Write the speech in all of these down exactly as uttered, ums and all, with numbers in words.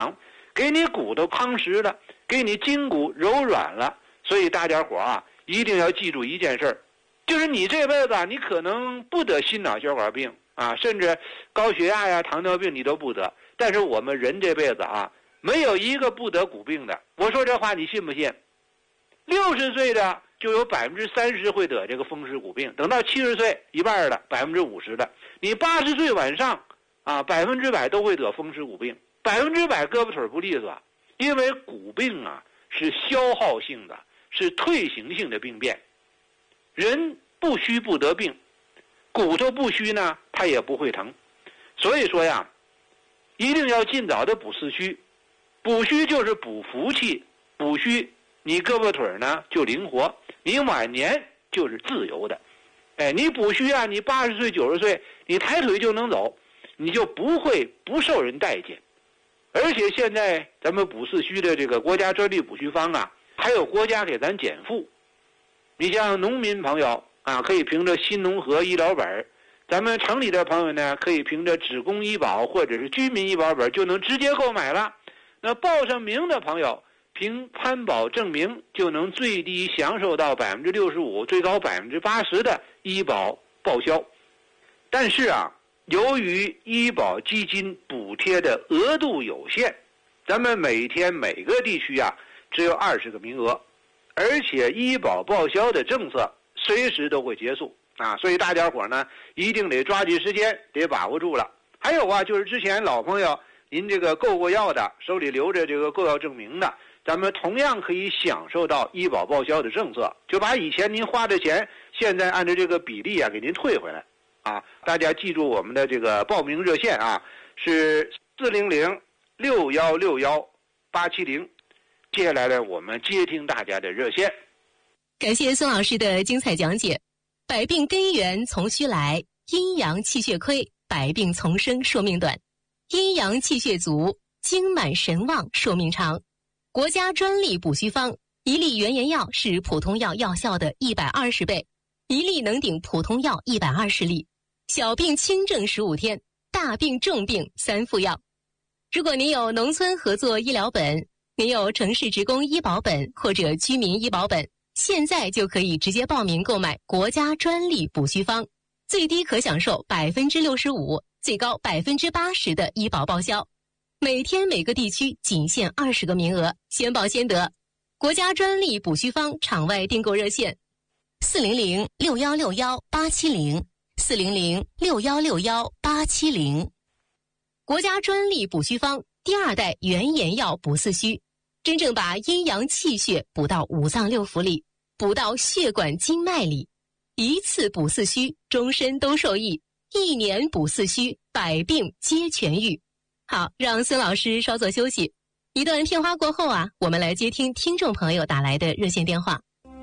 给你骨头夯实了，给你筋骨柔软了。所以大家伙啊，一定要记住一件事儿，就是你这辈子啊，你可能不得心脑血管病啊，甚至高血压呀、糖尿病你都不得。但是我们人这辈子啊，没有一个不得骨病的。我说这话你信不信？六十岁的就有百分之三十会得这个风湿骨病，等到七十岁一半的百分之五十的，你八十岁往上啊，百分之百都会得风湿骨病，百分之百胳膊腿不利索。因为骨病啊是消耗性的，是退行性的病变。人不虚不得病，骨头不虚呢，它也不会疼。所以说呀，一定要尽早的补四虚。补虚就是补福气，补虚你胳膊腿呢就灵活，你晚年就是自由的。哎，你补虚啊，你八十岁九十岁你抬腿就能走，你就不会不受人待见。而且现在咱们补四虚的这个国家专利补虚方啊，还有国家给咱减负。你像农民朋友啊，可以凭着新农合医疗本；咱们城里的朋友呢，可以凭着职工医保或者是居民医保本就能直接购买了。那报上名的朋友，凭参保证明就能最低享受到百分之六十五，最高百分之八十的医保报销。但是啊，由于医保基金补贴的额度有限，咱们每天每个地区啊只有二十个名额，而且医保报销的政策随时都会结束啊，所以大家伙呢一定得抓紧时间，得把握住了。还有啊，就是之前老朋友您这个购过药的，手里留着这个购药证明的，咱们同样可以享受到医保报销的政策，就把以前您花的钱，现在按照这个比例啊给您退回来。啊，大家记住我们的这个报名热线啊，是四零零六幺六幺八七零。接下来呢，我们接听大家的热线。 感谢孙老师的精彩讲解。百病根源从虚来，阴阳气血亏，百病丛生，寿命短；阴阳气血足，精满神旺，寿命长。国家专利补虚方，一粒原研药是普通药药效的一百二十倍，一粒能顶普通药一百二十粒。小病轻症十五天，大病重病三副药。如果您有农村合作医疗本，您有城市职工医保本或者居民医保本，现在就可以直接报名购买国家专利补虚方，最低可享受百分之六十五，最高百分之八十的医保报销。每天每个地区仅限二十个名额，先报先得。国家专利补虚方场外订购热线：四零零六幺六幺八七零。四零零六幺六幺八七零。国家专利补虚方第二代原研药补四虚，真正把阴阳气血补到五脏六腑里，补到血管经脉里。一次补四虚，终身都受益；一年补四虚，百病皆痊愈。好，让孙老师稍作休息。一段片花过后啊，我们来接听听众朋友打来的热线电话。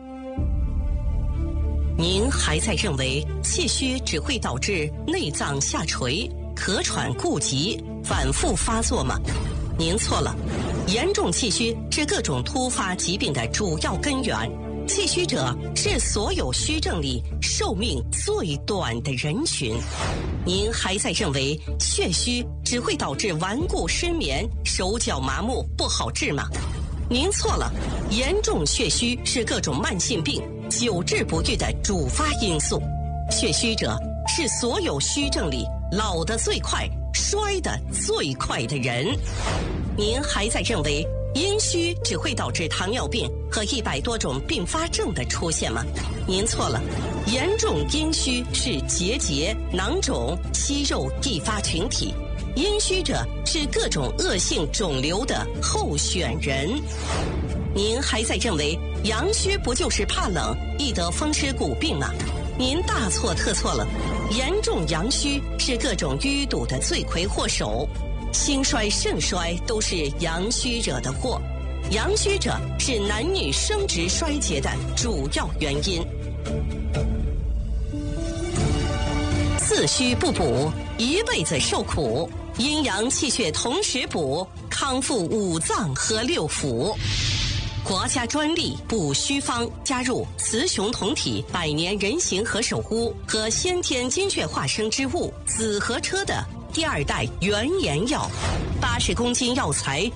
您还在认为气虚只会导致内脏下垂、咳喘固急、反复发作吗？您错了，严重气虚是各种突发疾病的主要根源。气虚者是所有虚症里寿命最短的人群。您还在认为血虚只会导致顽固失眠、手脚麻木不好治吗？您错了，严重血虚是各种慢性病久治不愈的主发因素。血虚者是所有虚症里老得最快、衰得最快的人。您还在认为阴虚只会导致糖尿病和一百多种并发症的出现吗？您错了，严重阴虚是结节、囊肿、息肉易发群体。阴虚者是各种恶性肿瘤的候选人。您还在认为阳虚不就是怕冷，易得风湿骨病吗？您大错特错了，严重阳虚是各种淤堵的罪魁祸首，心衰肾衰都是阳虚惹的祸。阳虚者是男女生殖衰竭的主要原因。自虚不补，一辈子受苦。阴阳气血同时补，康复五脏和六腑。国家专利补虚方加入雌雄同体百年人形和首乌和先天精血化生之物紫河车的第二代原研药，八十公斤药材